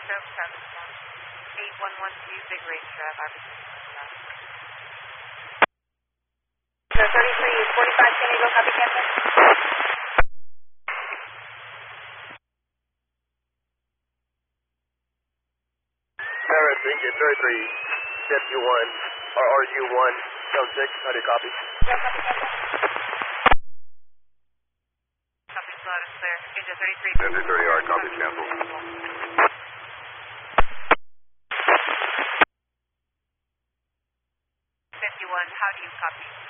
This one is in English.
Stroke 8112, Big Ridge Drive, RBC. 33 is 45, San Diego, copy Captain. Paris, engine 33, FU1, RRU1, Zone 6, how do you copy? Yeah, copy Captain. Copy, loud and clear. Engine 33. Engine 30, alright, copy, cancel. 51, how do you copy?